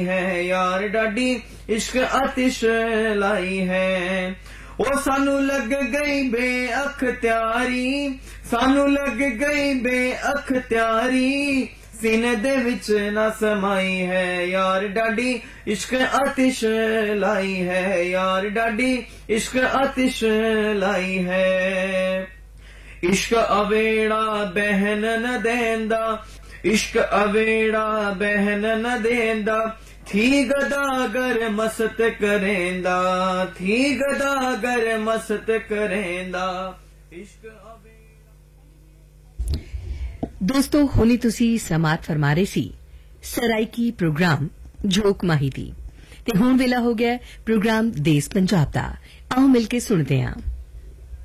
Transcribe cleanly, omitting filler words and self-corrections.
है यार डाडी इश्क आतिश लाई है ओ सानू लग गई बेअख्तियारी सानू लग गई बेअख्तियारी सीने दे विच ना समाई है यार डाडी इश्क आतिश लाई है यार डाडी इश्क आतिश लाई है इश्क अवेड़ा बहन न देंदा इश्क अवेड़ा बहन न देंदा थी गदागर मस्त करेंदा थी गदागर मस्त करेंदा इश्क ਦੋਸਤੋ ਹੁਣੀ ਤੁਸੀਂ ਸਮਾਤ ਫਰਮਾ ਰਹੇ ਸੀ ਸਰਾਇਕੀ ਪ੍ਰੋਗਰਾਮ ਝੋਕ ਮਾਹੀ ਦੀ ਤੇ ਹੁਣ ਵੇਲਾ ਹੋ ਗਿਆ ਪ੍ਰੋਗਰਾਮ ਦੇਸ ਪੰਜਾਬ ਦਾ ਆਓ ਮਿਲ ਕੇ ਸੁਣਦੇ ਹਾਂ।